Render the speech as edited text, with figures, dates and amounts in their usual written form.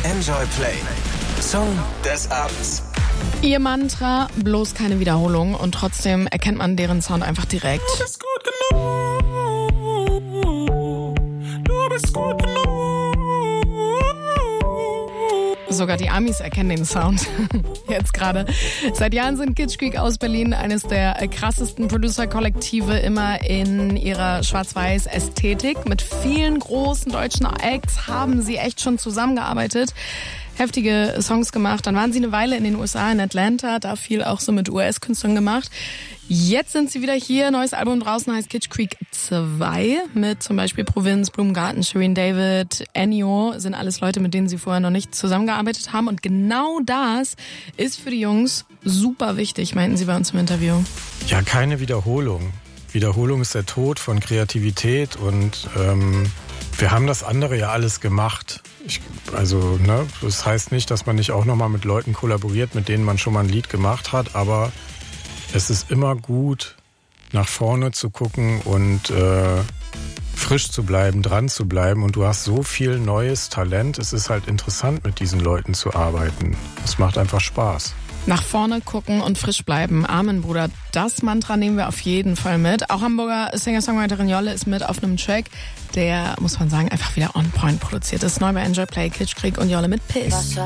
Enjoy Play. Song des Abends. Ihr Mantra, bloß keine Wiederholung, und trotzdem erkennt man deren Sound einfach direkt. Du bist gut genug. Du bist gut genug. Sogar die Amis erkennen den Sound. Jetzt gerade. Seit Jahren sind Kitsch Creek aus Berlin eines der krassesten Producer-Kollektive, immer in ihrer Schwarz-Weiß-Ästhetik. Mit vielen großen deutschen Acts haben sie echt schon zusammengearbeitet, heftige Songs gemacht. Dann waren sie eine Weile in den USA, in Atlanta, da viel auch so mit US-Künstlern gemacht. Jetzt sind sie wieder hier. Neues Album draußen, heißt Kitsch Creek 2, mit zum Beispiel Provinz, Blumengarten, Shirin David, Ennio, sind alles Leute, mit denen sie vorher noch nicht zusammengearbeitet haben. Und genau das ist für die Jungs super wichtig, meinten sie bei uns im Interview. Ja, keine Wiederholung. Wiederholung ist der Tod von Kreativität, und wir haben das andere ja alles gemacht. Das heißt nicht, dass man nicht auch nochmal mit Leuten kollaboriert, mit denen man schon mal ein Lied gemacht hat, aber es ist immer gut, nach vorne zu gucken und frisch zu bleiben, dran zu bleiben. Und du hast so viel neues Talent. Es ist halt interessant, mit diesen Leuten zu arbeiten. Es macht einfach Spaß. Nach vorne gucken und frisch bleiben. Amen, Bruder. Das Mantra nehmen wir auf jeden Fall mit. Auch Hamburger Singer-Songwriterin Jolle ist mit auf einem Track, der, muss man sagen, einfach wieder on point produziert ist. Neu bei Enjoy Play, Kitsch Creek und Jolle mit Piss.